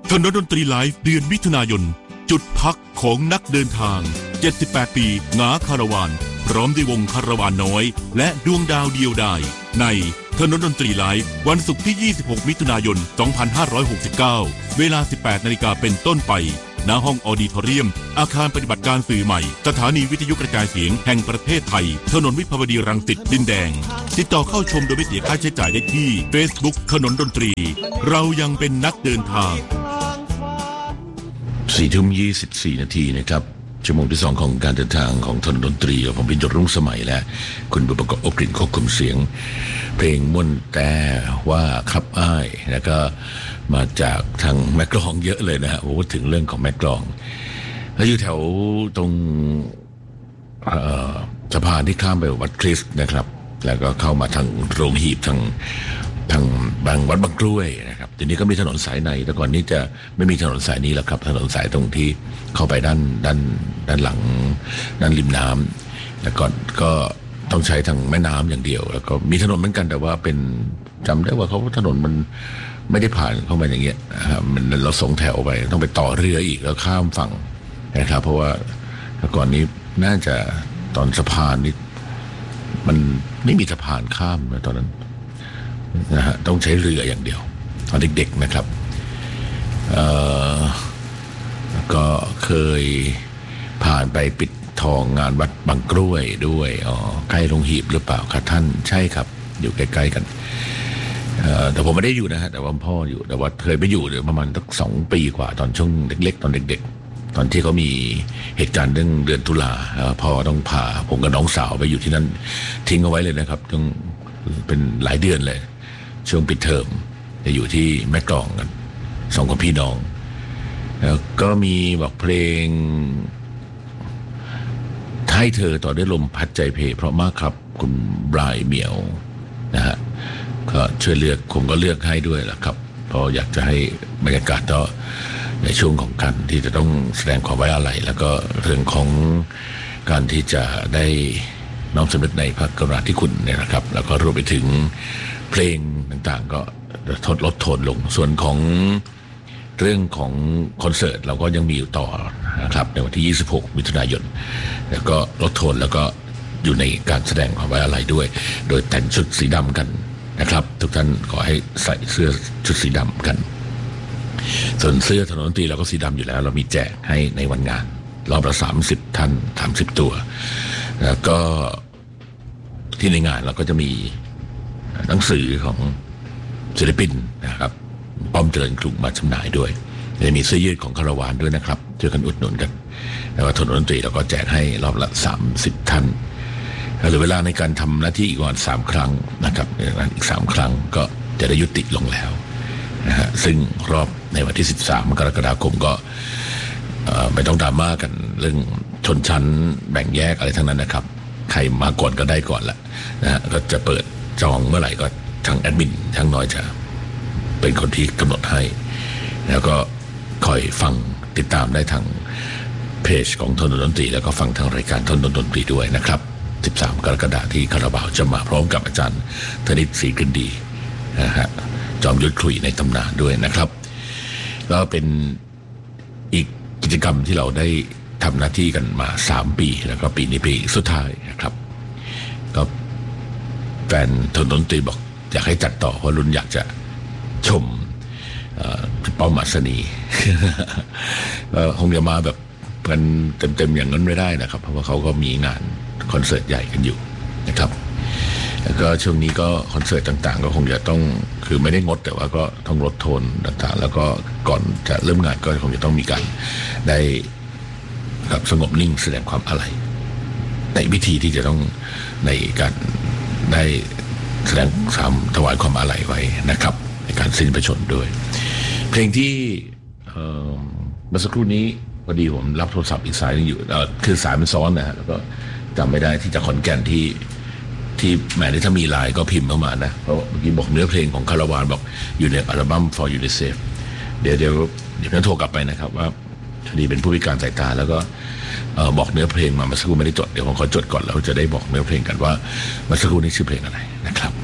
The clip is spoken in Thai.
ถนนดนตรีไลฟ์เดือนมิถุนายนจุดพักของนักเดินทาง78ปีหงาคาราวานพร้อมด้วยวงคาราวานน้อยและดวงดาวเดียวดายในถนนดนตรีไลฟ์วันศุกร์ที่26มิถุนายน2569เวลา 18 นาฬิกาเป็นต้นไปณห้องออดิทอเรียมอาคารปฏิบัติการสื่อใหม่สถานีวิทยุกระจายเสียงแห่งประเทศไทยถนนวิภาวดีรังสิตดินแดงติดต่อเข้าชมโดยไม่เสียค่าใช้จ่ายได้ที่ Facebook ถนนดนตรีเรายังเป็นนักเดินทาง 4:24 นาทีนะครับชั่วโมงที่2ของการเดินทางของถนนดนตรีผมเป็นจดรุ่งสมัยและคุณบุปกรอบกลิ่นควบคุมเสียงเพลงม่วนแต่ว่าครับอ้ายแล้วก็มาจากทางแม่กลองเยอะเลยนะฮะพูดถึงเรื่องของแม่กลองแล้วอยู่แถวตรงสะพานที่ข้ามไปวัดคริสต์นะครับแล้วก็เข้ามาทางโรงหีบทางบางวัดบางกล้วยนะครับทีนี้ก็มีถนนสายในแต่ก่อนนี้จะไม่มีถนนสายนี้แล้วครับถนนสายตรงที่เข้าไปด้านหลังด้านริมน้ำแล้วก็ต้องใช้ทางแม่น้ำอย่างเดียวแล้วก็มีถนนเหมือนกันแต่ว่าเป็นจำได้ว่าเขาถนนมันไม่ได้ผ่านเข้ามาอย่างเงี้ยมันเราส่งแถวไปต้องไปต่อเรืออีกแล้วข้ามฝั่งนะครับเพราะว่าก่อนนี้น่าจะตอนสะพานนี้มันไม่มีสะพานข้ามตอนนั้นนะฮะต้องใช้เรืออย่างเดียวตอนเด็กๆนะครับก็เคยผ่านไปปิดทองงานวัดบางกล้วยด้วยใกล้โรงหีบหรือเปล่าครับท่านใช่ครับอยู่ใกล้ๆกันแต่ผมไม่ได้อยู่นะฮะแต่ว่าพ่ออยู่แต่ว่าเคยไปอยู่เดี๋ยวประมาณสัก2 ปีกว่าตอนช่วงเล็กๆตอนเด็กๆตอนที่เขามีเหตุการณ์เรื่องเดือนตุลาพ่อต้องพาผมกับน้องสาวไปอยู่ที่นั่นทิ้งเอาไว้เลยนะครับต้องเป็นหลายเดือนเลยช่วงปิดเทอมจะอยู่ที่แม่กลองกัน2 คนพี่น้องแล้วก็มีบอกเพลงให้เธอต่อด้วยลมพัดใจเพเพราะมากครับคุณบรายเหมียวนะฮะก็ช่วยเลือกผมก็เลือกให้ด้วยล่ะครับเพราะอยากจะให้บรรยากาศต่อในช่วงของการที่จะต้องแสดงความไว้อาลัยแล้วก็เรื่องของการที่จะได้น้อมสำนึกในพระกรุณาธิคุณเนี่ยนะครับแล้วก็รวมไปถึงเพลงต่างๆก็ลดโทนลงส่วนของเรื่องของคอนเสิร์ตเราก็ยังมีอยู่ต่อนะครับในวันที่26มิถุนายนแล้วก็ลดโทนแล้วก็อยู่ในการแสดงความไว้อาลัยด้วยโดยแต่งชุดสีดำกันนะครับทุกท่านขอให้ใส่เสื้อชุดสีดำกันส่วนเสื้อถนนดนตรีเราก็สีดำอยู่แล้วเรามีแจกให้ในวันงานรอบละ30 ท่าน30 ตัวแล้วก็ที่ในงานเราก็จะมีหนังสือของศิลปินนะครับป้อมเจริญกรุงมาจำหน่ายด้วยจะมีเสื้อยืดของคาราวานด้วยนะครับช่วยกันอุดหนุนกันแล้วก็ถนนดนตรีเราก็แจกให้รอบละ30 ท่านเหลือเวลาในการทำหน้าที่อีกวัน3 ครั้งนะครับอีก3 ครั้งก็จะได้ยุติลงแล้วนะฮะซึ่งรอบในวันที่13 กรกฎาคมก็ไม่ต้องดราม่ากันเรื่องชนชั้นแบ่งแยกอะไรทั้งนั้นนะครับใครมาก่อนก็ได้ก่อนละนะฮะก็จะเปิดจองเมื่อไหร่ก็ทางแอดมินทางน้อยจะเป็นคนที่กำหนดให้แล้วก็คอยฟังติดตามได้ทางเพจของถนนดนตรีแล้วก็ฟังทางรายการถนนดนตรีด้วยนะครับ13 กรกฎาคมที่คาราบาวจะมาพร้อมกับอาจารย์ธนิตศรีกฤษดีนะฮะจอมยุทธขลุ่ยในตำนานด้วยนะครับก็เป็นอีกกิจกรรมที่เราได้ทำหน้าที่กันมา3 ปีแล้วก็ปีนี้ปีสุดท้ายนะครับก็แฟนถนนดนตรีบอกอยากให้จัดต่อเพราะรุ่นอยากจะชมเป้าหมายสนีคงจะมาแบบกันเต็มๆอย่างนั้นไม่ได้นะครับเพราะว่าเขาก็มีงานคอนเสิร์ตใหญ่กันอยู่นะครับแล้วก็ช่วงนี้ก็คอนเสิร์ตต่างๆก็คงจะต้องคือไม่ได้งดแต่ว่าก็ต้องลดโทนต่างๆแล้วก็ก่อนจะเริ่มงานก็คงจะต้องมีการได้กับสงบนิ่งแสดงความอาลัยในพิธีที่จะต้องในการได้แสดงถวายความอาลัยไว้นะครับในการสิ้นพระชนม์ด้วยเพลงที่เมื่อสักครู่นี้พอดีผมรับโทรศัพท์อีกสายนึงอยู่คือสายมันซ้อนนะฮะแล้วก็จำไม่ได้ที่จะขอนแก่นที่แหมนี่ถ้ามีไลน์ก็พิมพ์เข้ามานะเพราะเมื่อกี้บอกเนื้อเพลงของคาราวานบอกอยู่ในอัลบั้ม For UNICEF เดี๋ยวนั้นโทรกลับไปนะครับว่าพอดีเป็นผู้พิการสายตาแล้วก็บอกเนื้อเพลงมาเมื่อสักครู่ไม่ได้จดเดี๋ยวผมขอจดก่อนแล้วจะได้บอกเนื้อเพลงกันว่าเมื่อสักครู่นี้ชื่อเพลงอะไรนะครับ